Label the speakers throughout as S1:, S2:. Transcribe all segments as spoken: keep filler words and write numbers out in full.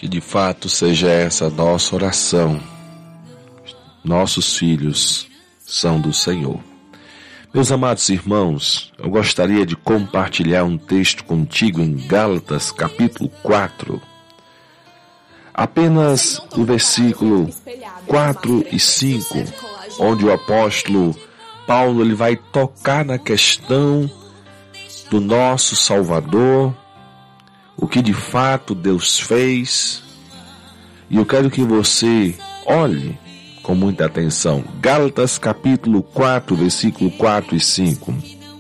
S1: Que de fato seja essa a nossa oração. Nossos filhos são do Senhor. Meus amados irmãos, eu gostaria de compartilhar um texto contigo em Gálatas capítulo quatro. Apenas o versículo quatro e cinco, onde o apóstolo Paulo ele vai tocar na questão do nosso Salvador, o que de fato Deus fez. E eu quero que você olhe com muita atenção. Gálatas capítulo quatro, versículo quatro e cinco.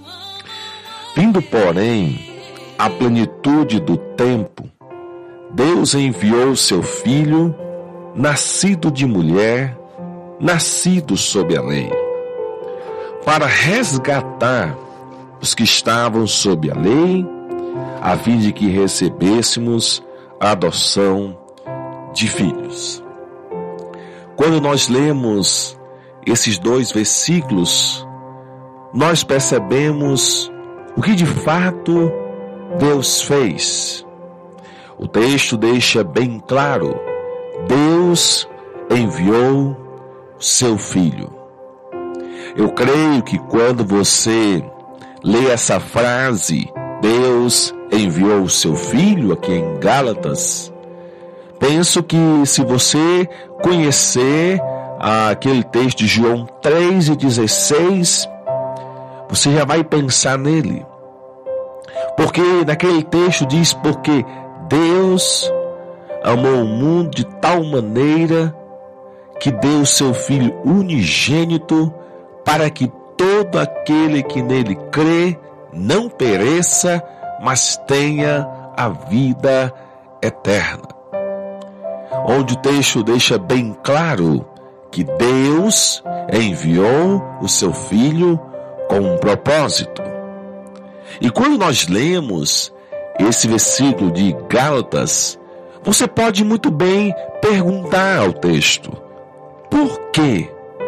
S1: Vindo, porém, a plenitude do tempo, Deus enviou seu Filho, nascido de mulher, nascido sob a lei, para resgatar os que estavam sob a lei, a fim de que recebêssemos a adoção de filhos. Quando nós lemos esses dois versículos, nós percebemos o que de fato Deus fez. O texto deixa bem claro: Deus enviou seu Filho. Eu creio que quando você lê essa frase, Deus enviou o seu Filho, aqui em Gálatas, penso que se você conhecer aquele texto de João três e dezesseis, você já vai pensar nele. Porque naquele texto diz: porque Deus amou o mundo de tal maneira que deu o seu Filho unigênito, para que todo aquele que nele crê não pereça, mas tenha a vida eterna. Onde o texto deixa bem claro que Deus enviou o seu Filho com um propósito. E quando nós lemos esse versículo de Gálatas, você pode muito bem perguntar ao texto: por quê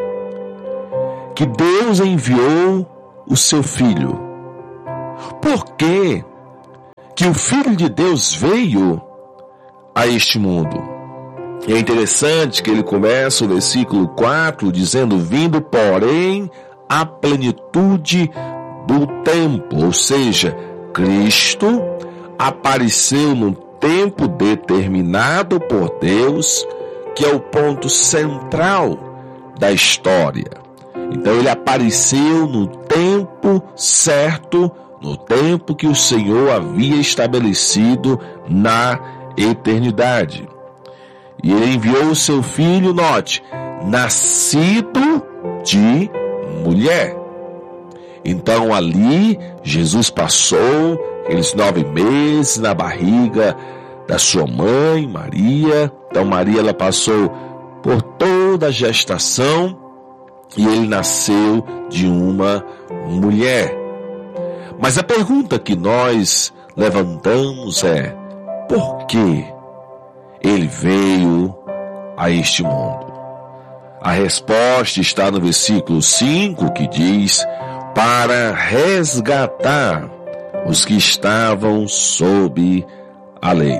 S1: que Deus enviou o seu Filho? Por quê que o Filho de Deus veio a este mundo? E é interessante que ele começa o versículo quatro dizendo: vindo, porém, a plenitude do tempo, ou seja, Cristo apareceu no tempo determinado por Deus, que é o ponto central da história. Então ele apareceu no tempo certo, no tempo que o Senhor havia estabelecido na eternidade. E ele enviou o seu Filho, note, nascido de mulher. Então ali Jesus passou aqueles nove meses na barriga da sua mãe, Maria. Então Maria ela passou por toda a gestação e ele nasceu de uma mulher. Mas a pergunta que nós levantamos é: por que ele veio a este mundo? A resposta está no versículo cinco, que diz: para resgatar os que estavam sob a lei.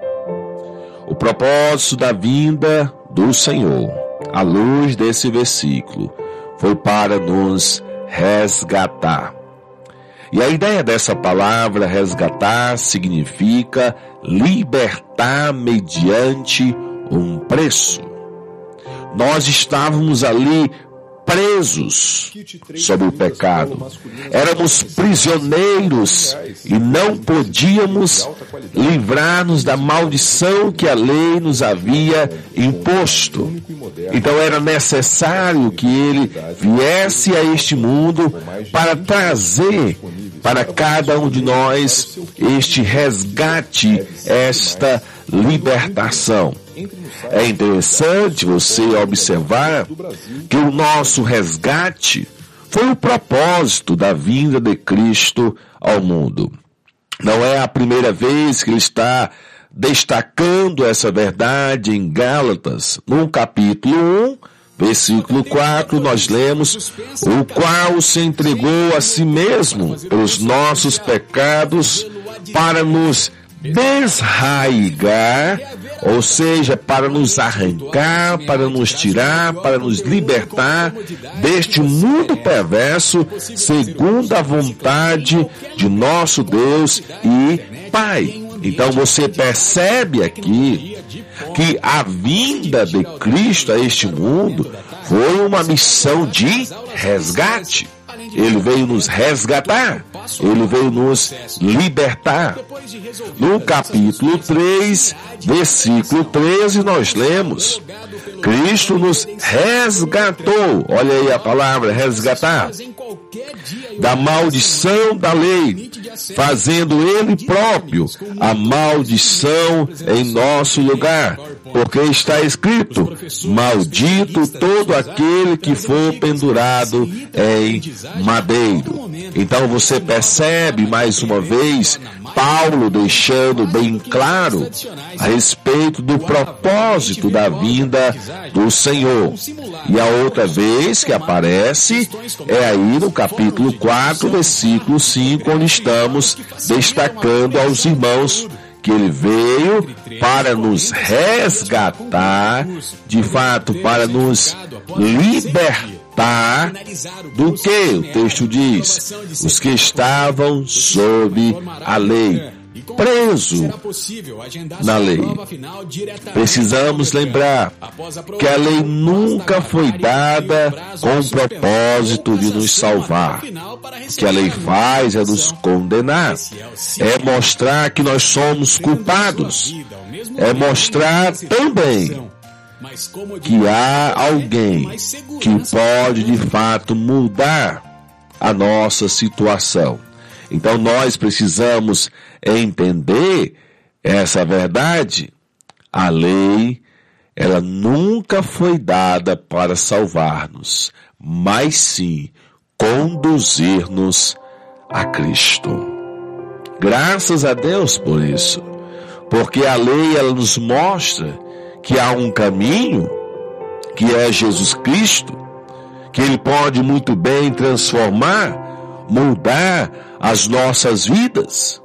S1: O propósito da vinda do Senhor, à luz desse versículo, foi para nos resgatar. E a ideia dessa palavra resgatar significa libertar mediante um preço. Nós estávamos ali presos sob o pecado. Éramos prisioneiros e não podíamos livrar-nos da maldição que a lei nos havia imposto. Então era necessário que ele viesse a este mundo para trazer para cada um de nós este resgate, esta libertação. É interessante você observar que o nosso resgate foi o propósito da vinda de Cristo ao mundo. Não é a primeira vez que ele está destacando essa verdade em Gálatas. No capítulo um, versículo quatro, nós lemos: o qual se entregou a si mesmo pelos nossos pecados para nos desraigar, ou seja, para nos arrancar, para nos tirar, para nos libertar deste mundo perverso, segundo a vontade de nosso Deus e Pai. Então você percebe aqui que a vinda de Cristo a este mundo foi uma missão de resgate. Ele veio nos resgatar, ele veio nos libertar. No capítulo três, versículo treze, nós lemos: Cristo nos resgatou, olha aí a palavra resgatar, da maldição da lei, fazendo ele próprio a maldição em nosso lugar, porque está escrito: maldito todo aquele que for pendurado em madeiro. Então você percebe mais uma vez Paulo deixando bem claro a respeito do propósito da vinda do Senhor. E a outra vez que aparece é aí no capítulo quatro, versículo cinco, onde estamos destacando aos irmãos que ele veio para nos resgatar, de fato, para nos libertar do que o texto diz? Os que estavam sob a lei, preso na lei. Precisamos lembrar que a lei nunca foi dada com o propósito de nos salvar. O que a lei faz é nos condenar, é mostrar que nós somos culpados, é mostrar também que há alguém que pode de fato mudar a nossa situação. Então nós precisamos entender essa verdade. A lei, ela nunca foi dada para salvar-nos, mas sim conduzir-nos a Cristo. Graças a Deus por isso, porque a lei ela nos mostra que há um caminho, que é Jesus Cristo, que Ele pode muito bem transformar, mudar as nossas vidas.